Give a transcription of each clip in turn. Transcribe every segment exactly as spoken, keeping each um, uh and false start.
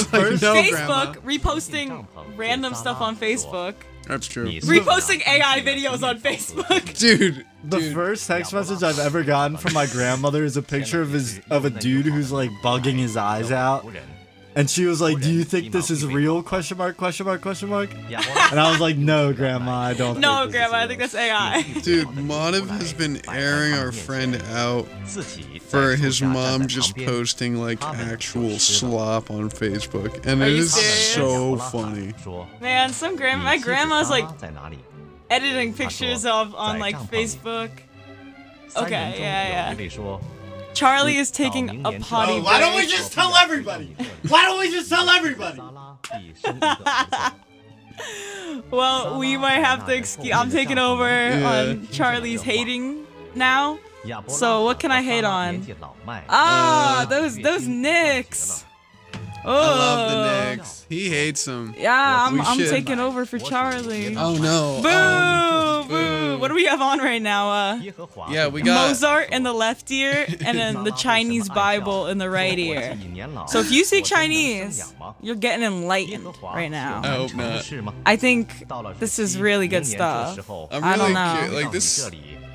It's like, first no, Facebook Grandma. reposting random stuff on Facebook. That's true. Reposting A I videos on Facebook. Dude, The dude. first text message I've ever gotten from my grandmother is a picture of his of a dude who's like bugging his eyes out, and she was like, "Do you think this is real?" Question mark? Question mark? Question mark? And I was like, "No, Grandma, I don't." No, think this Grandma, is I think that's A I. Dude, Monav has been airing our friend out for his mom just posting like actual slop on Facebook, and Are it you is serious? so funny. Man, some grand my grandma's like editing pictures of on like Facebook. Okay, yeah, yeah. Charlie is taking a potty Oh, why don't we break. just tell everybody? Why don't we just tell everybody? Well, we might have to excuse. I'm taking over on Charlie's hating now. So what can I hate on? Ah, Uh, those those Knicks. Oh, I love the Knicks. He hates them. Yeah, I'm We I'm should- taking over for Charlie. Oh no. Boo, Um, boo. What do we have on right now? Uh, Yeah, we got. Mozart in the left ear, and then the Chinese Bible in the right ear. So if you speak Chinese, you're getting enlightened right now. I hope not. I think this is really good stuff. I'm I really don't know. cu- like this.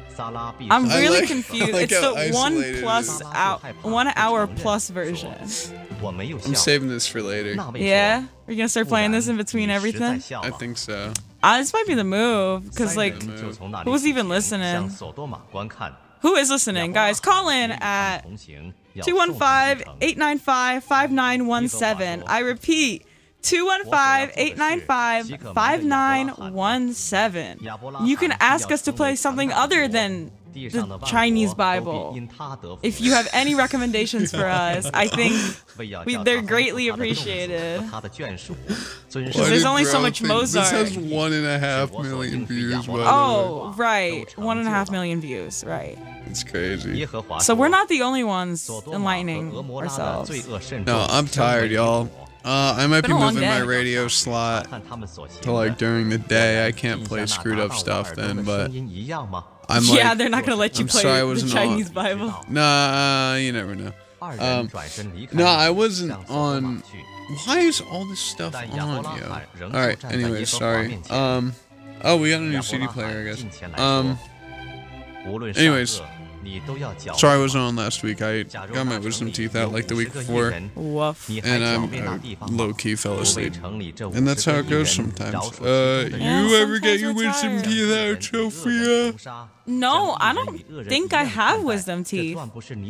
I'm I really like- confused. I like It's how the one isolated it plus is. out, one hour plus version. I'm saving this for later. Yeah, we're gonna start playing this in between everything. I think so. Uh, this might be the move, cause like, who's even listening? Who is listening, guys? Call in at two one five, eight nine five, five nine one seven. I repeat, two one five, eight nine five, five nine one seven. You can ask us to play something other than the Chinese Bible. If you have any recommendations for us, I think we, they're greatly appreciated. Why there's did only so Bro much think- Mozart. This has one and a half million views, by the way. Oh, right. One and a half million views, right. It's crazy. So we're not the only ones enlightening ourselves. No, I'm tired, y'all. Uh, I might be Been a long moving my day. radio slot to like during the day. I can't play screwed up stuff then, but I'm like, Yeah, they're not gonna let you I'm play sorry I the wasn't Chinese on- Bible. Nah, you never know. Um, no, I wasn't on. Why is all this stuff on, yo? All right. Anyway, sorry. Um. Oh, we got a new C D player, I guess. Um. Anyways, sorry I wasn't on last week. I got my wisdom teeth out like the week before, Woof. and um, I low-key fell asleep. And that's how it goes sometimes. Uh, Yeah, you ever get sometimes your we're wisdom tired. teeth out, Sophia? No, I don't think I have wisdom teeth.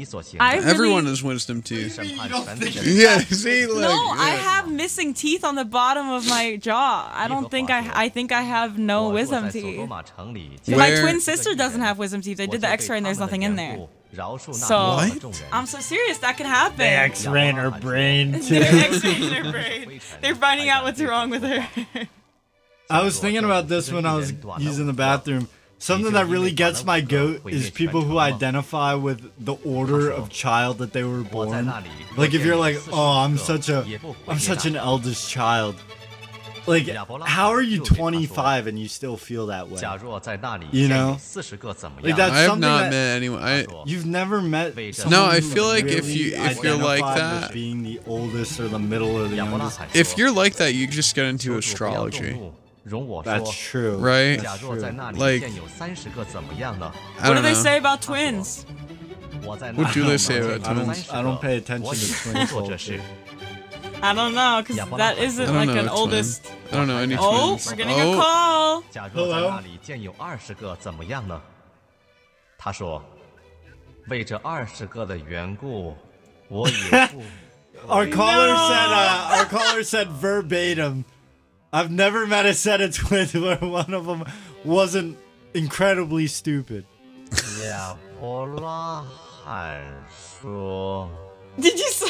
I really, Everyone has wisdom teeth. Yeah, see, like, No, I yeah. have missing teeth on the bottom of my jaw. I don't think I. I think I have no wisdom teeth. My Where- twin sister doesn't have wisdom teeth. They did the X-ray and there's nothing in there. So What? I'm so serious. That could happen. They X-ray in her brain too. They're X-raying her brain. They're finding out what's wrong with her. I was thinking about this when I was using the bathroom. Something that really gets my goat is people who identify with the order of child that they were born. Like if you're like, oh, I'm such a, I'm such an eldest child. Like, how are you twenty-five and you still feel that way? You know? Like that's I have something not that met anyone. I you've never met. Someone No, I who feel like if really you- if you're like identified as that- being the oldest or the middle or the youngest. if you're like that, you just get into astrology, That's true. right? That's true. Like, I What don't do they know. say about twins? What do they say about I don't. twins? I don't pay attention to twin culture. I don't know, cause that isn't I don't like know an a twin. oldest. I don't know any Oh, twins. we're getting a Oh, call. Hello? 他说：“为这二十个的缘故，我也不。 Our caller said. Uh, our caller said verbatim. I've never met a set of twins where one of them wasn't incredibly stupid. 亚伯拉罕说 Did you? s-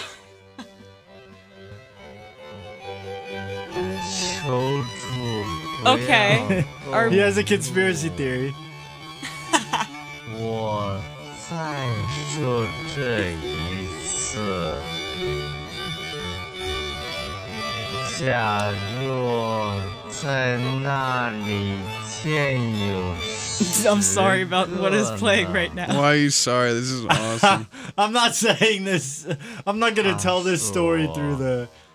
求主不 Okay. 要 Our- He has a conspiracy theory. 我再说这一次。假若在那里见有 I'm sorry about what is playing right now. why are you sorry? This is awesome. I'm not saying this. I'm not gonna tell this story through the